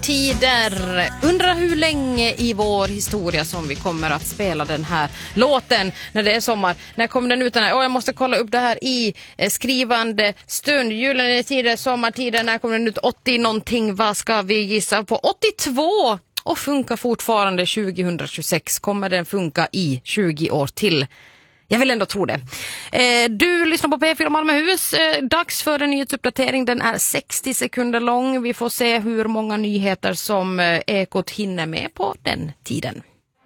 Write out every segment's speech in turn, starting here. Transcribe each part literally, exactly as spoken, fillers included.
tider. Undrar hur länge i vår historia som vi kommer att spela den här låten när det är sommar. När kommer den ut den här? Oh, jag måste kolla upp det här i eh, skrivande stund. Julen tider, sommartider, när kommer den ut? åttio någonting, vad ska vi gissa på? åttiotvå! Och funkar fortfarande tjugohundratjugosex. Kommer den funka i tjugo år till? Jag vill ändå tro det. Eh, du lyssnar på P fyra Malmöhus. Eh, dags för en nyhetsuppdatering. Den är sextio sekunder lång. Vi får se hur många nyheter som eh, Ekot hinner med på den tiden.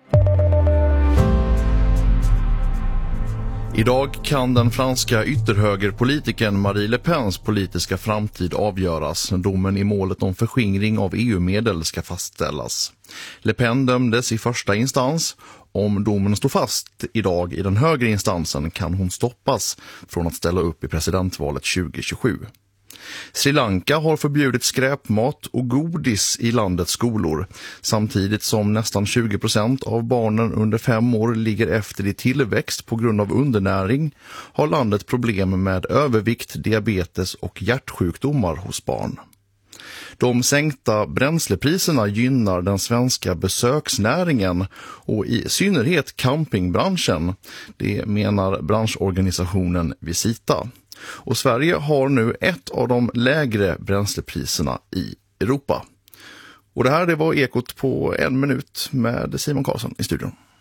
Idag kan den franska ytterhögerpolitikern Marie Le Pens politiska framtid avgöras. Domen i målet om förskingring av E U-medel ska fastställas. Le Pen dömdes i första instans. Om domen står fast idag i den högre instansen kan hon stoppas från att ställa upp i presidentvalet tjugohundratjugosju. Sri Lanka har förbjudit skräpmat och godis i landets skolor, samtidigt som nästan tjugo procent av barnen under fem år ligger efter i tillväxt på grund av undernäring, har landet problem med övervikt, diabetes och hjärtsjukdomar hos barn. De sänkta bränslepriserna gynnar den svenska besöksnäringen och i synnerhet campingbranschen, det menar branschorganisationen Visita. Och Sverige har nu ett av de lägre bränslepriserna i Europa. Och det här det var Ekot på en minut med Simon Karlsson i studion.